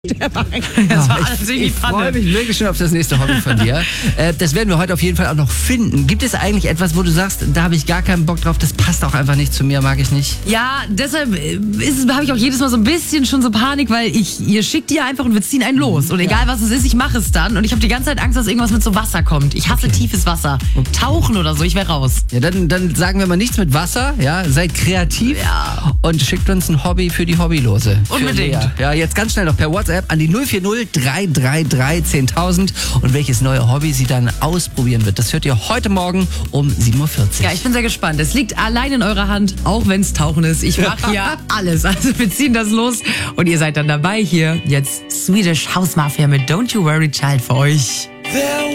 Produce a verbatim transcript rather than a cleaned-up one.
Der war das war alles ich ich freue mich wirklich schon auf das nächste Hobby von dir. äh, das werden wir heute auf jeden Fall auch noch finden. Gibt es eigentlich etwas, wo du sagst, da habe ich gar keinen Bock drauf, das passt auch einfach nicht zu mir, mag ich nicht? Ja, deshalb habe ich auch jedes Mal so ein bisschen schon so Panik, weil ich, ihr schickt die einfach und wir ziehen einen los. Und egal was es ist, ich mache es dann. Und ich habe die ganze Zeit Angst, dass irgendwas mit so Wasser kommt. Ich hasse okay. tiefes Wasser. Tauchen oder so, ich wäre raus. Ja, dann, dann sagen wir mal nichts mit Wasser. Ja, seid kreativ ja. und schickt uns ein Hobby für die Hobbylose. Unbedingt. Ja, jetzt ganz schnell noch per WhatsApp an die null vier null drei drei drei zehntausend und welches neue Hobby sie dann ausprobieren wird. Das hört ihr heute Morgen um sieben Uhr vierzig. Ja, ich bin sehr gespannt. Es liegt allein in eurer Hand, auch wenn es Tauchen ist. Ich mache hier alles. Also wir ziehen das los und ihr seid dann dabei hier. Jetzt Swedish House Mafia mit Don't You Worry Child für euch.